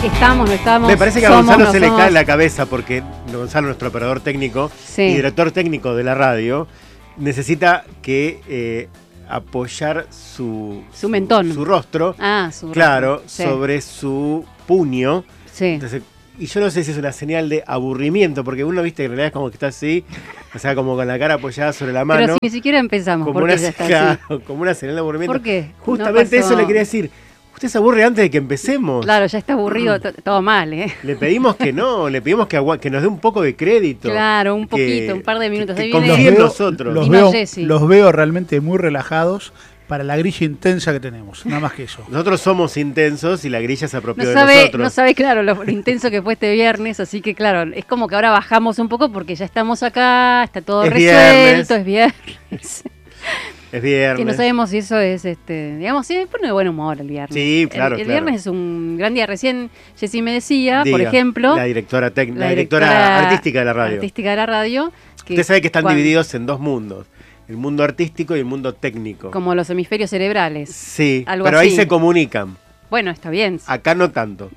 Estamos, no estamos. Me parece que a somos, Gonzalo no se le somos. cae la cabeza porque Gonzalo, nuestro operador técnico y director técnico de la radio, necesita que apoyar su mentón, su rostro, claro, sobre su puño. Sí. Entonces, y yo no sé si es una señal de aburrimiento, porque uno, viste, en realidad es como que está así, o sea, como con la cara apoyada sobre la mano. Pero si ni siquiera empezamos, como porque una, ya está claro, así. como una señal de aburrimiento. ¿Por qué? Justamente No eso le quería decir. Usted se aburre antes de que empecemos. Claro, ya está aburrido, todo mal, ¿eh? Le pedimos que no, le pedimos que nos dé un poco de crédito. Claro, un poquito, un par de minutos. Que Ahí confíe en nosotros. Los veo realmente muy relajados para la grilla intensa que tenemos, nada más que eso. Nosotros somos intensos y la grilla se apropió de nosotros. No sabe, claro, lo intenso que fue este viernes, así que claro, es como que ahora bajamos un poco porque ya estamos acá, está todo resuelto, es viernes. Es viernes. Que no sabemos si eso es, digamos, sí, pone de buen humor el viernes. Sí, claro, El viernes es un gran día. Recién Jessy me decía, por Diga, ejemplo... La directora artística de la radio. Artística de la radio. Usted sabe que están divididos en dos mundos. El mundo artístico y el mundo técnico. Como los hemisferios cerebrales. Sí, pero ahí se comunican. Bueno, está bien. Acá no tanto.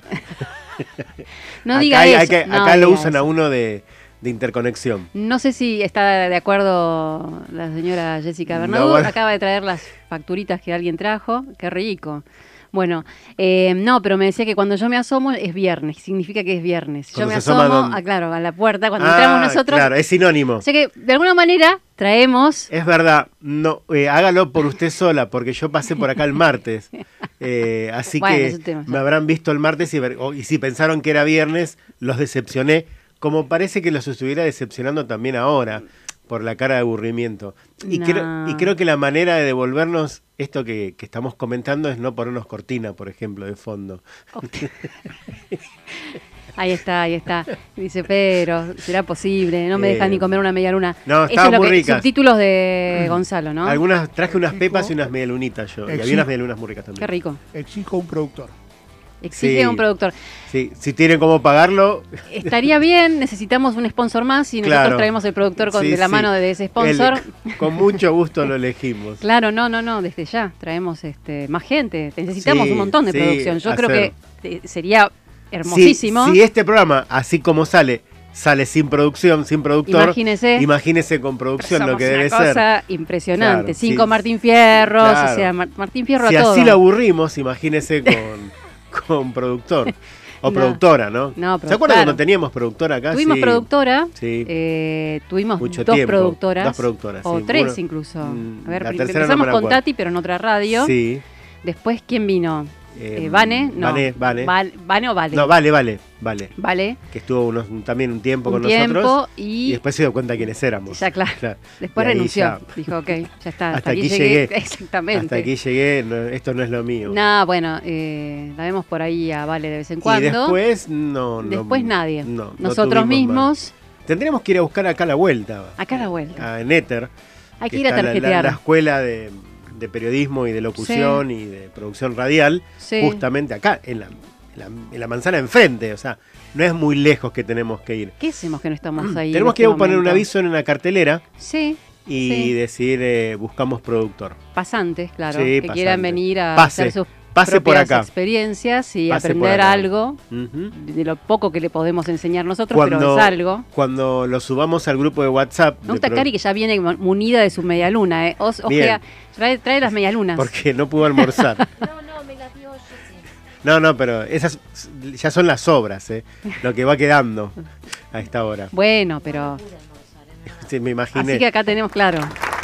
No diga eso. Acá lo usan a uno de interconexión. No sé si está de acuerdo la señora Jessica Bernardo. Acaba de traer las facturitas que alguien trajo. Qué rico. Bueno, no, pero me decía que cuando yo me asomo es viernes, significa que es viernes. Yo me asomo, claro, a la puerta, cuando entramos nosotros. Claro, es sinónimo. O sea que, de alguna manera, traemos... Es verdad, no, hágalo por usted sola, porque yo pasé por acá el martes. Así que me habrán visto el martes y si pensaron que era viernes, los decepcioné. Como parece que los estuviera decepcionando también ahora, por la cara de aburrimiento. Y creo que la manera de devolvernos esto que estamos comentando es no ponernos cortina, por ejemplo, de fondo. Okay. Ahí está. Dice, pero será posible, no me deja ni comer una media luna. No, estaban muy ricas. Subtítulos de Gonzalo, ¿no? Traje unas pepas y unas medialunitas yo. Y había unas medialunas muy ricas también. Qué rico. Exijo un productor. Exige un productor. Sí, si tienen cómo pagarlo. Estaría bien, necesitamos un sponsor más y nosotros traemos el productor de la mano de ese sponsor. Con mucho gusto lo elegimos. Claro, no, desde ya traemos más gente. Necesitamos un montón de producción. Yo creo que sería hermosísimo. Si este programa, así como sale sin producción, sin productor, imagínese con producción lo que debe ser. Es una cosa impresionante. Claro, 5 Martín Fierros, o sea, Martín Fierro a todo. Si así lo aburrimos, imagínese con productor o productora, ¿no? ¿Se acuerdan cuando teníamos productora acá? Tuvimos productora, tuvimos mucho dos tiempo, productoras o tres incluso. A ver, empezamos con Tati, pero en otra radio. Sí. Después, ¿quién vino? ¿Vane? No. Vane. ¿Vane o Vale? No, Vale. Vale. Que estuvo también un tiempo con nosotros. Y después se dio cuenta quiénes éramos. Ya, claro. Después renunció. Dijo, ok, ya está. Hasta aquí llegué. Exactamente. Hasta aquí llegué, esto no es lo mío. No, bueno, la vemos por ahí a Vale de vez en cuando. Y después, Después nadie. No, nosotros mismos. Tendríamos que ir a buscar acá la vuelta. Acá la vuelta. En Éter. Hay que ir a tarjetear. La escuela de periodismo y de locución y de producción radial, justamente acá, en la manzana enfrente, o sea, no es muy lejos que tenemos que ir. ¿Qué hacemos que no estamos ahí? Tenemos que ir a poner un aviso en una cartelera y decir, buscamos productor. Pasantes, claro, que quieran venir a hacer sus por acá. Experiencias y aprender algo de lo poco que le podemos enseñar nosotros, pero es algo. Cuando lo subamos al grupo de WhatsApp. Me gusta Cari que ya viene munida de su medialuna. Ojea, trae las medialunas. Porque no pudo almorzar. No, me las dio yo. No, pero esas ya son las sobras, lo que va quedando a esta hora. Bueno, pero... Sí, me imaginé. Así que acá tenemos claro.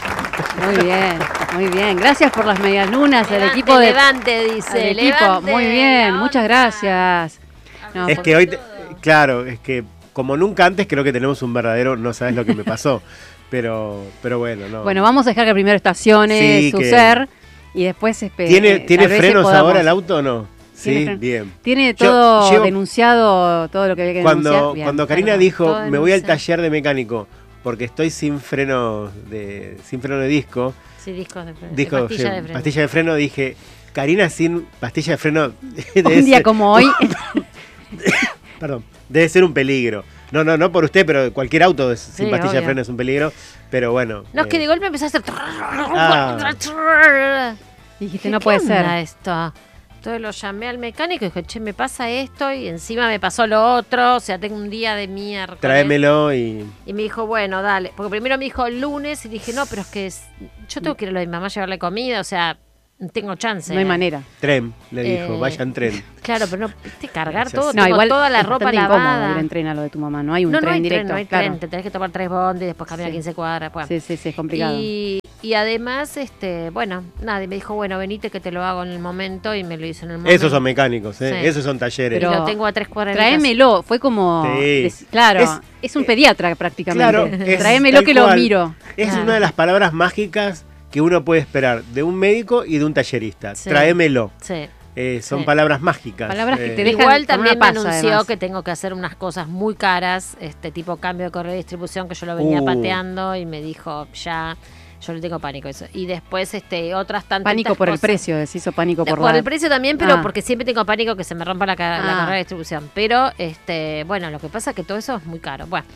Muy bien. Gracias por las medialunas, al equipo de... Levante, dice. Al equipo, muy bien, muchas gracias. No, es que hoy, es que como nunca antes creo que tenemos un verdadero, no sabes lo que me pasó, pero bueno, no. Bueno, vamos a dejar que primero estacione su ser y después... ¿Tiene frenos ahora el auto o no? Sí, bien. Tiene todo denunciado, todo lo que había que denunciar. Cuando Karina dijo, me voy al taller de mecánico, porque estoy sin freno de disco. Sí, pastilla de freno, dije, Karina sin pastilla de freno. Un día como hoy. Perdón, debe ser un peligro. No por usted, pero cualquier auto sin pastilla de freno es un peligro. Pero bueno. No, es que de golpe empezó a hacer. Dijiste, no puede ser. Esto? Entonces lo llamé al mecánico y dije, che, me pasa esto y encima me pasó lo otro, o sea, tengo un día de mierda. Tráemelo y me dijo, bueno, dale. Porque primero me dijo el lunes y dije, no, pero es que yo tengo que ir a lo de mi mamá a llevarle comida, o sea, tengo chance. No hay manera. Tren, le dijo, vaya en tren. Claro, pero no, viste, cargar todo, no, igual toda la ropa lavada. Ir en tren a lo de tu mamá, no hay un tren directo. No hay tren, te tenés que tomar 3 bondis y después caminar 15 cuadras. Bueno. Sí, es complicado. Y además, bueno, nadie me dijo, bueno, venite que te lo hago en el momento y me lo hizo en el momento. Esos son mecánicos, esos son talleres. Pero y lo tengo a 3 cuadras. Tráemelo, fue como, claro, es un pediatra prácticamente. Claro, tráemelo que lo miro. Es una de las palabras mágicas que uno puede esperar de un médico y de un tallerista. Sí. Tráemelo. Sí. Son palabras mágicas. Palabras que te dejan. Igual también me anunció que tengo que hacer unas cosas muy caras, tipo cambio de correo de distribución, que yo lo venía pateando y me dijo, ya, yo le tengo pánico a eso. Y después otras tantas pánico por cosas. El precio, decís, o pánico por el precio también, pero porque siempre tengo pánico que se me rompa la carrera de distribución. Pero, bueno, lo que pasa es que todo eso es muy caro. Bueno.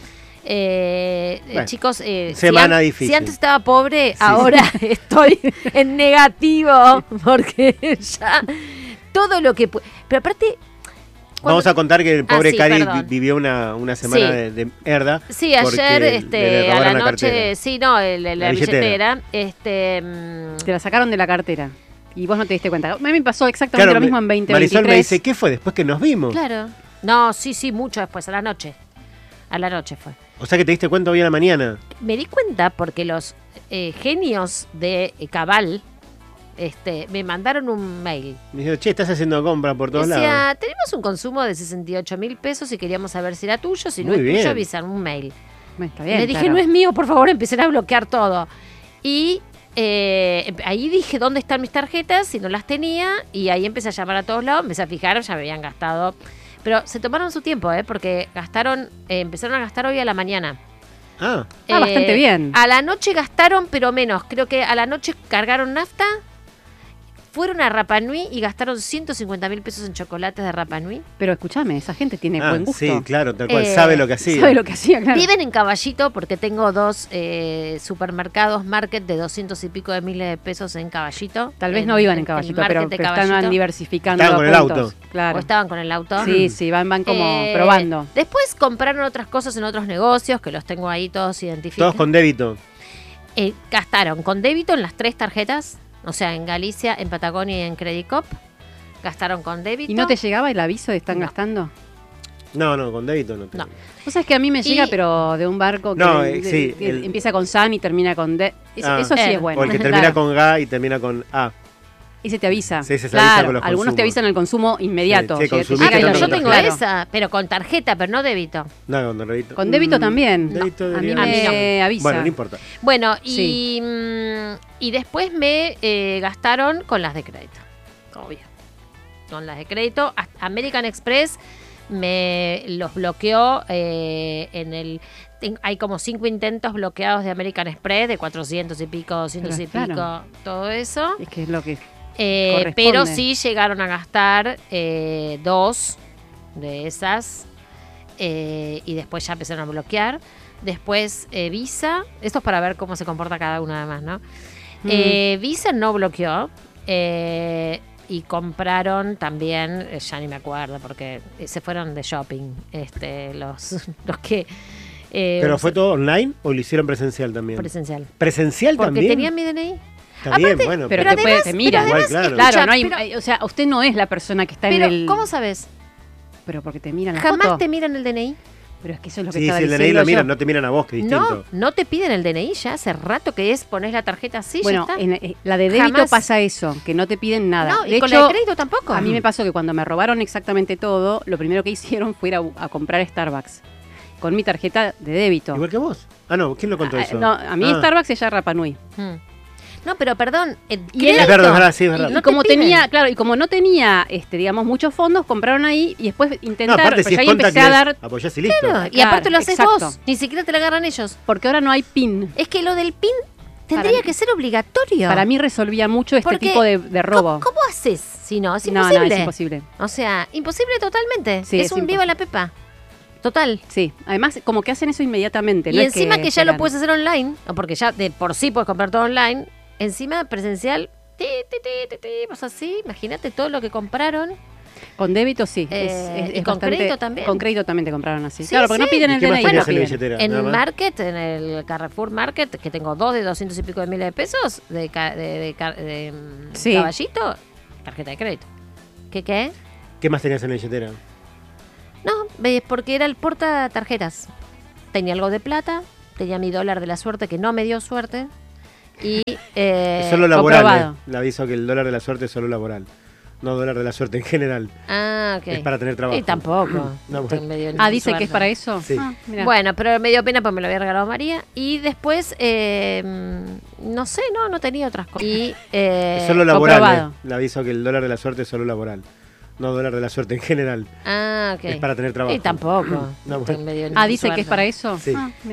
Chicos, semana difícil. Si antes estaba pobre, ahora estoy en negativo porque ya todo lo que pero aparte vamos a contar que el pobre Cari vivió una semana de herda. Sí, ayer a la noche, la billetera, te la sacaron de la cartera. Y vos no te diste cuenta. A mí me pasó exactamente lo mismo en 2023. Marisol me dice, ¿qué fue después que nos vimos? Claro. No, sí, mucho después, a la noche. A la noche fue. O sea que te diste cuenta hoy a la mañana. Me di cuenta porque los genios de Cabal me mandaron un mail. Me dijeron, che, estás haciendo compra por todos lados. Tenemos un consumo de 68.000 pesos y queríamos saber si era tuyo. Si no es tuyo, avisan un mail. Está bien, le dije, no es mío, por favor, empecé a bloquear todo. Y ahí dije, ¿dónde están mis tarjetas? Si no las tenía. Y ahí empecé a llamar a todos lados, empecé a fijar, ya me habían gastado. Pero se tomaron su tiempo, porque empezaron a gastar hoy a la mañana. Bastante bien. A la noche gastaron, pero menos. Creo que a la noche cargaron nafta, fueron a Rapa Nui y gastaron 150.000 pesos en chocolates de Rapa Nui. Pero escúchame, esa gente tiene buen gusto. Sí, claro, tal cual, sabe lo que hacía. Claro. Viven en Caballito porque tengo 2 supermercados, market de 200 y pico de miles de pesos en Caballito. Tal vez no vivan en Caballito, pero están diversificando. Estaban con el auto. Claro. ¿O estaban con el auto? Sí, van como probando. Después compraron otras cosas en otros negocios, que los tengo ahí todos identificados. Todos con débito. Gastaron con débito en las 3 tarjetas. O sea, en Galicia, en Patagonia y en Credit Cop. Gastaron con débito. ¿Y no te llegaba el aviso de están gastando? No, con débito no. Vos sabés que a mí me llega, pero de un barco que empieza con San y termina con D. Eso sí es bueno. O el que termina con Ga y termina con A. Ese te avisa. Sí, se avisa con los algunos consumos. te avisan el consumo inmediato. Sí, yo tengo esa, pero con tarjeta, pero no débito. No, con débito. Con débito también. Débito a mí me avisa. Bueno, no importa. Bueno, y después me gastaron con las de crédito. Obvio. Con las de crédito. American Express me los bloqueó hay como 5 intentos bloqueados de American Express, de 400 y pico, 200 y pico, todo eso. Es que es lo que pero sí llegaron a gastar 2 de esas y después ya empezaron a bloquear. Después Visa, esto es para ver cómo se comporta cada una además, ¿no? Visa no bloqueó y compraron también, ya ni me acuerdo porque se fueron de shopping los que... ¿Pero fue todo online o lo hicieron presencial también? Presencial. ¿Presencial porque también? Porque tenían mi DNI. Está bien, bueno. Pero te mira. Igual, claro. Claro, no hay, o sea, usted no es la persona que está en el... ¿Cómo sabes? Pero porque te miran la Jamás foto. te miran el DNI. Pero es que eso es lo que estaba diciendo. Sí, si el DNI lo miran, no te miran a vos, que es distinto. No te piden el DNI ya, hace rato que ponés la tarjeta así, bueno, ya está. En la de débito pasa eso, que no te piden nada. No, de y con hecho, la de crédito tampoco. A mí me pasó que cuando me robaron exactamente todo, lo primero que hicieron fue ir a comprar Starbucks con mi tarjeta de débito. ¿Igual que vos? No, ¿quién lo contó eso? No, a mí Starbucks ella Rapa Nui. No, pero perdón, y es verdad, sí, es verdad. Y como tenía, claro, y como no tenía, digamos, muchos fondos, compraron ahí y después intentaron, pues ahí empecé a dar. Apoyás y listo. Claro, y aparte lo haces vos, ni siquiera te la agarran ellos. Porque ahora no hay PIN. Es que lo del PIN tendría que ser obligatorio. Para mí resolvía mucho tipo de robo. ¿Cómo haces si no? Es imposible. No, es imposible. O sea, imposible totalmente. Sí, es un viva la pepa. Total. Sí, además como que hacen eso inmediatamente. Y no encima que ya lo puedes hacer online, porque ya de por sí puedes comprar todo online. Encima presencial Pues así, imagínate todo lo que compraron. Con débito sí. Y con crédito también. Con crédito también te compraron así. Sí, claro, porque no piden el DNI. Bueno, en el Market, en el Carrefour Market, que tengo 2 de 200 y pico de miles de pesos de caballito, tarjeta de crédito. ¿Qué? ¿Qué más tenías en la billetera? No, porque era el porta tarjetas. Tenía algo de plata, tenía mi dólar de la suerte, que no me dio suerte. Y es solo laboral. Le aviso que el dólar de la suerte es solo laboral. No dólar de la suerte en general. Ah, ok. Es para tener trabajo. Y tampoco. No, dice suerte. Que es para eso. Sí. Bueno, pero me dio pena porque me lo había regalado María. Y después, no sé, no tenía otras cosas. Y, es solo laboral. Le aviso que el dólar de la suerte es solo laboral. No dólar de la suerte en general. Ah, ok. Es para tener trabajo. Y tampoco. dice que es para eso. Sí.